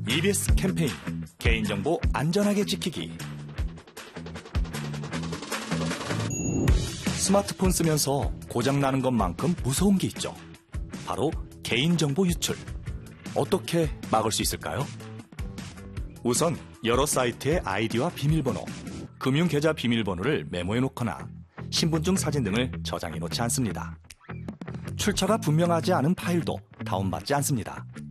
EBS 캠페인 개인정보 안전하게 지키기. 스마트폰 쓰면서 고장나는 것만큼 무서운 게 있죠. 바로 개인정보 유출. 어떻게 막을 수 있을까요? 우선 여러 사이트의 아이디와 비밀번호, 금융계좌 비밀번호를 메모해 놓거나 신분증 사진 등을 저장해 놓지 않습니다. 출처가 분명하지 않은 파일도 다운받지 않습니다.